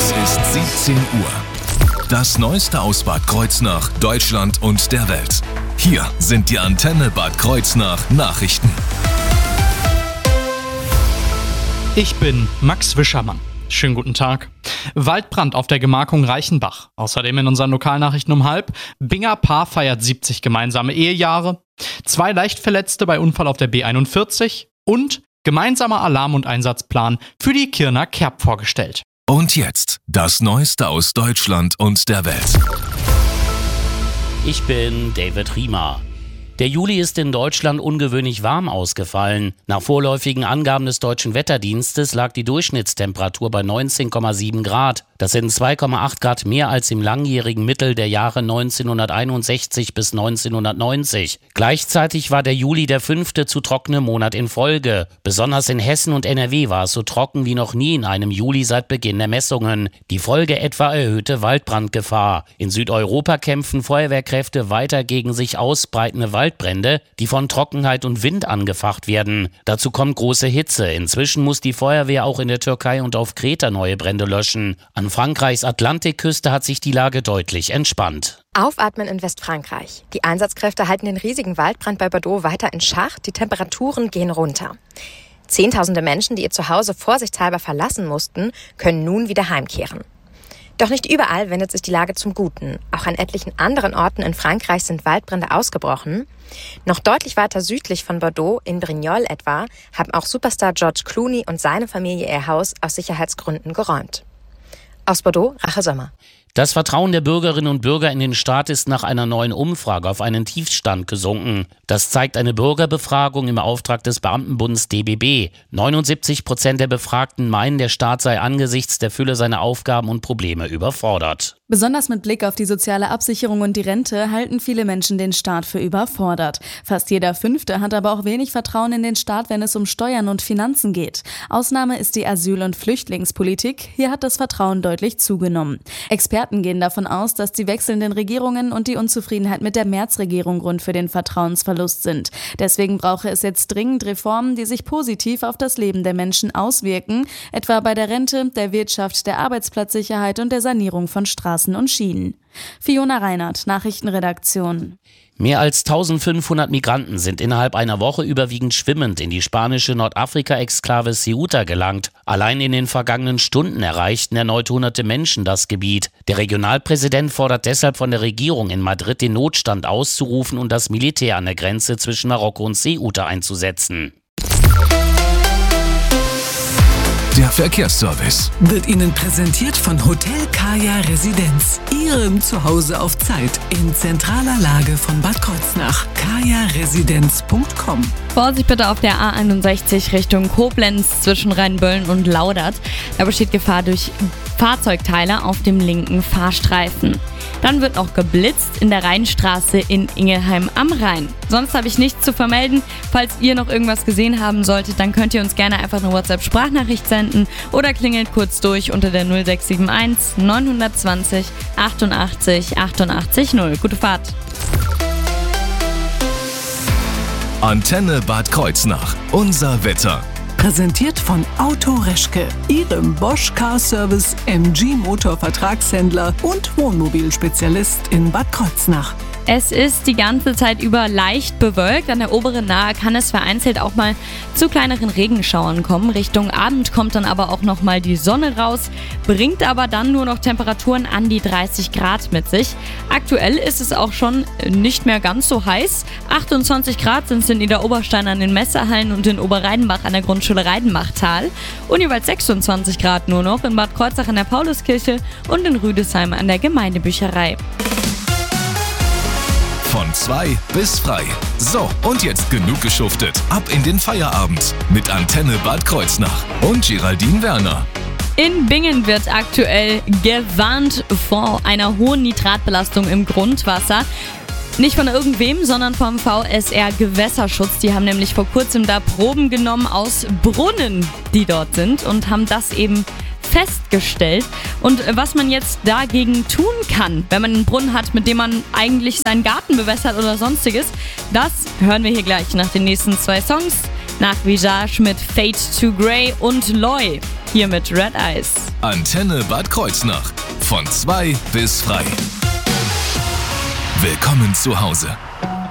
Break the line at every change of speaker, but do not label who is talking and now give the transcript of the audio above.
Es ist 17 Uhr. Das Neueste aus Bad Kreuznach, Deutschland und der Welt. Hier sind die Antenne Bad Kreuznach Nachrichten.
Ich bin Max Wischermann. Schönen guten Tag. Waldbrand auf der Gemarkung Reichenbach. Außerdem in unseren Lokalnachrichten um 12:30. Binger Paar feiert 70 gemeinsame Ehejahre. 2 Leichtverletzte bei Unfall auf der B41. Und gemeinsamer Alarm- und Einsatzplan für die Kirner Kerb vorgestellt.
Und jetzt das Neueste aus Deutschland und der Welt.
Ich bin David Riemer. Der Juli ist in Deutschland ungewöhnlich warm ausgefallen. Nach vorläufigen Angaben des Deutschen Wetterdienstes lag die Durchschnittstemperatur bei 19,7 Grad. Das sind 2,8 Grad mehr als im langjährigen Mittel der Jahre 1961 bis 1990. Gleichzeitig war der Juli der 5. zu trockene Monat in Folge. Besonders in Hessen und NRW war es so trocken wie noch nie in einem Juli seit Beginn der Messungen. Die Folge etwa erhöhte Waldbrandgefahr. In Südeuropa kämpfen Feuerwehrkräfte weiter gegen sich ausbreitende Waldbrände, die von Trockenheit und Wind angefacht werden. Dazu kommt große Hitze. Inzwischen muss die Feuerwehr auch in der Türkei und auf Kreta neue Brände löschen. An Frankreichs Atlantikküste hat sich die Lage deutlich entspannt.
Aufatmen in Westfrankreich. Die Einsatzkräfte halten den riesigen Waldbrand bei Bordeaux weiter in Schach. Die Temperaturen gehen runter. Zehntausende Menschen, die ihr Zuhause vorsichtshalber verlassen mussten, können nun wieder heimkehren. Doch nicht überall wendet sich die Lage zum Guten. Auch an etlichen anderen Orten in Frankreich sind Waldbrände ausgebrochen. Noch deutlich weiter südlich von Bordeaux, in Brignoles etwa, haben auch Superstar George Clooney und seine Familie ihr Haus aus Sicherheitsgründen geräumt. Aus Bordeaux, Rache Sommer.
Das Vertrauen der Bürgerinnen und Bürger in den Staat ist nach einer neuen Umfrage auf einen Tiefstand gesunken. Das zeigt eine Bürgerbefragung im Auftrag des Beamtenbunds DBB. 79% der Befragten meinen, der Staat sei angesichts der Fülle seiner Aufgaben und Probleme überfordert.
Besonders mit Blick auf die soziale Absicherung und die Rente halten viele Menschen den Staat für überfordert. Fast jeder Fünfte hat aber auch wenig Vertrauen in den Staat, wenn es um Steuern und Finanzen geht. Ausnahme ist die Asyl- und Flüchtlingspolitik. Hier hat das Vertrauen deutlich zugenommen. Experten gehen davon aus, dass die wechselnden Regierungen und die Unzufriedenheit mit der Merz-Regierung Grund für den Vertrauensverlust sind. Deswegen brauche es jetzt dringend Reformen, die sich positiv auf das Leben der Menschen auswirken, etwa bei der Rente, der Wirtschaft, der Arbeitsplatzsicherheit und der Sanierung von Straßen und Schienen. Fiona Reinhardt, Nachrichtenredaktion.
Mehr als 1500 Migranten sind innerhalb einer Woche überwiegend schwimmend in die spanische Nordafrika-Exklave Ceuta gelangt. Allein in den vergangenen Stunden erreichten erneut hunderte Menschen das Gebiet. Der Regionalpräsident fordert deshalb von der Regierung in Madrid, den Notstand auszurufen und das Militär an der Grenze zwischen Marokko und Ceuta einzusetzen.
Der Verkehrsservice
wird Ihnen präsentiert von Hotel Kaya Residenz. Ihrem Zuhause auf Zeit in zentraler Lage von Bad Kreuznach. kajaresidenz.com.
Vorsicht bitte auf der A61 Richtung Koblenz zwischen Rheinböllen und Laudert. Da besteht Gefahr durch Fahrzeugteile auf dem linken Fahrstreifen. Dann wird noch geblitzt in der Rheinstraße in Ingelheim am Rhein. Sonst habe ich nichts zu vermelden. Falls ihr noch irgendwas gesehen haben solltet, dann könnt ihr uns gerne einfach eine WhatsApp-Sprachnachricht senden oder klingelt kurz durch unter der 0671 920 88 88 0. Gute Fahrt.
Antenne Bad Kreuznach. Unser Wetter.
Präsentiert von Auto Reschke, Ihrem Bosch Car Service MG Motor Vertragshändler und Wohnmobilspezialist in Bad Kreuznach.
Es ist die ganze Zeit über leicht bewölkt. An der oberen Nahe kann es vereinzelt auch mal zu kleineren Regenschauern kommen. Richtung Abend kommt dann aber auch noch mal die Sonne raus, bringt aber dann nur noch Temperaturen an die 30 Grad mit sich. Aktuell ist es auch schon nicht mehr ganz so heiß. 28 Grad sind es in Niederoberstein an den Messehallen und in Oberreidenbach an der Grundschule Reidenbachtal. Und jeweils 26 Grad nur noch in Bad Kreuznach an der Pauluskirche und in Rüdesheim an der Gemeindebücherei.
Von 2 bis frei. So, und jetzt genug geschuftet. Ab in den Feierabend mit Antenne Bad Kreuznach und Geraldine Werner.
In Bingen wird aktuell gewarnt vor einer hohen Nitratbelastung im Grundwasser. Nicht von irgendwem, sondern vom VSR Gewässerschutz. Die haben nämlich vor kurzem da Proben genommen aus Brunnen, die dort sind, und haben das eben festgestellt. Und was man jetzt dagegen tun kann, wenn man einen Brunnen hat, mit dem man eigentlich seinen Garten bewässert oder sonstiges, das hören wir hier gleich nach den nächsten 2 Songs. Nach Visage mit Fade to Grey und Loy. hier mit Red Eyes.
Antenne Bad Kreuznach. Von 2 bis frei. Willkommen zu Hause.